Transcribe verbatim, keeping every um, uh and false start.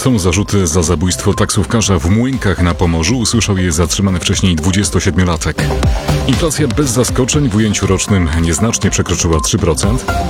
Są zarzuty za zabójstwo taksówkarza w Młynkach na Pomorzu. Usłyszał je zatrzymany wcześniej dwudziestosiedmiolatek. Inflacja bez zaskoczeń w ujęciu rocznym nieznacznie przekroczyła trzy procent.